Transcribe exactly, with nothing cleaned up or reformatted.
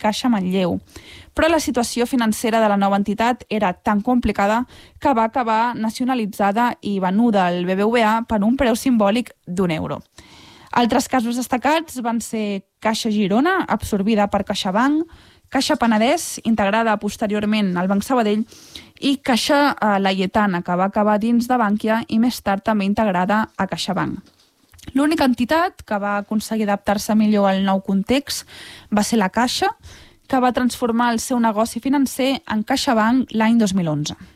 Caixa Manlleu. Però la situació financera de la nova entitat era tan complicada que va acabar nacionalitzada i venuda al B B V A per un preu simbòlic d'un euro. Altres casos destacats van ser Caixa Girona, absorbida per CaixaBank, Caixa Penedès, integrada posteriorment al Banc Sabadell, i Caixa Laietana, que va acabar dins de Bankia i més tard també integrada a CaixaBank. L'única entitat que va aconseguir adaptar-se millor al nou context va ser la Caixa, que va transformar el seu negoci financer en CaixaBank l'any dos mil onze.